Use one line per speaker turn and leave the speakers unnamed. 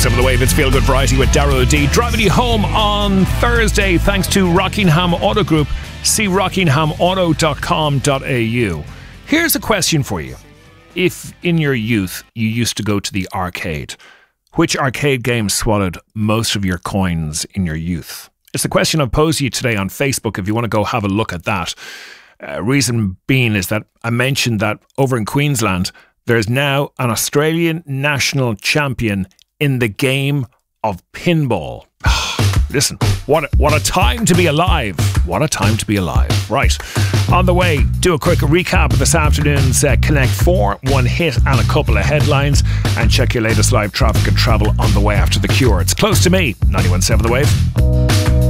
91.7 The Wave. It's Feel Good Variety with Darryl O'D. Driving you home on Thursday thanks to Rockingham Auto Group. See rockinghamauto.com.au. Here's a question for you. If in your youth you used to go to the arcade, which arcade game swallowed most of your coins in your youth? It's the question I've posed to you today on Facebook if you want to go have a look at that. Reason being is that I mentioned that over in Queensland, there's now an Australian national champion in the game of pinball. Listen, what a time to be alive. What a time to be alive. Right. On the way, do a quick recap of this afternoon's Connect 4, one hit and a couple of headlines, and check your latest live traffic and travel on the way after The Cure. It's Close to Me, 91.7 The Wave.